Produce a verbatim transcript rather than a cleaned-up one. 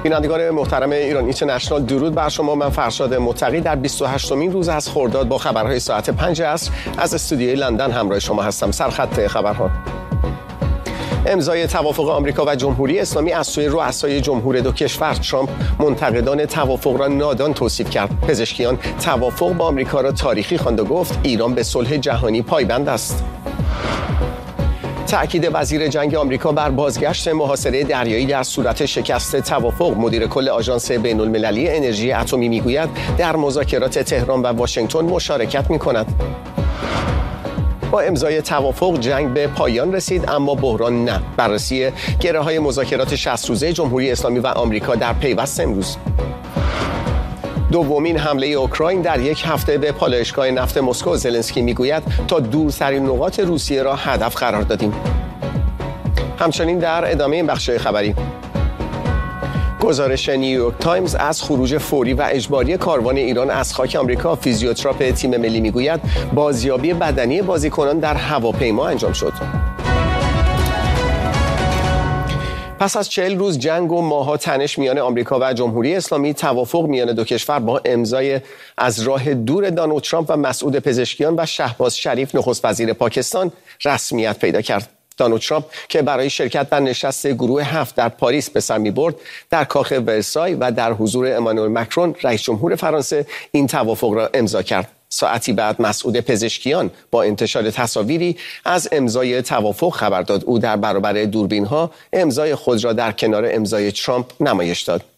بینندگان محترم ایران اینترنشنال، درود بر شما. من فرشاد متقی در بیست و هشتمین روز از خرداد با خبرهای ساعت پنج عصر از استودیوی لندن همراه شما هستم. سرخط خبرها: امضای توافق آمریکا و جمهوری اسلامی از سوی رؤسای جمهور دو کشور. ترامپ منتقدان توافق را نادان توصیف کرد. پزشکیان توافق با آمریکا را تاریخی خواند و گفت ایران به صلح جهانی پایبند است. تأکید وزیر جنگ آمریکا بر بازگشت محاصره دریایی در صورت شکست توافق. مدیر کل آژانس بین‌المللی انرژی اتمی میگوید در مذاکرات تهران و واشنگتن مشارکت می‌کند. با امضای توافق جنگ به پایان رسید، اما بحران نه. بررسی گره‌های مذاکرات شصت روزه جمهوری اسلامی و آمریکا در پیوست امروز. دومین حمله اوکراین در یک هفته به پالایشگاه نفت مسکو. زلنسکی میگوید تا دورترین نقاط روسیه را هدف قرار دادیم. همچنین در ادامه این بخش خبری، گزارش نیویورک تایمز از خروج فوری و اجباری کاروان ایران از خاک آمریکا. فیزیوتراپ تیم ملی میگوید بازیابی بدنی بازیکنان در هواپیما انجام شد. پس از چهل روز جنگ و ماه‌ها تنش میان آمریکا و جمهوری اسلامی، توافق میان دو کشور با امضای از راه دور دونالد ترامپ و مسعود پزشکیان و شهباز شریف نخست وزیر پاکستان رسمیت پیدا کرد. دونالد ترامپ که برای شرکت در نشست گروه هفت در پاریس به سر می‌برد، در کاخ ورسای و در حضور امانوئل مکرون رئیس جمهور فرانسه این توافق را امضا کرد. ساعتی بعد مسعود پزشکیان با انتشار تصاویری از امضای توافق خبر داد. او در برابر دوربین‌ها امضای خود را در کنار امضای ترامپ نمایش داد.